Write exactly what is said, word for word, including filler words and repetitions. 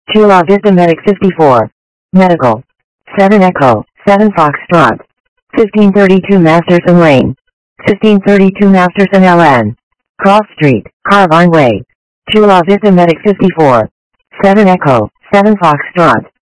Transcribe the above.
Chula Vista Medic fifty-four. Medical. seven Echo, seven Foxtrot. fifteen thirty-two Masterson Lane. fifteen thirty-two Masterson L N. Cross Street, Carvine Way. Chula Vista Medic fifty-four. seven Echo, seven Foxtrot.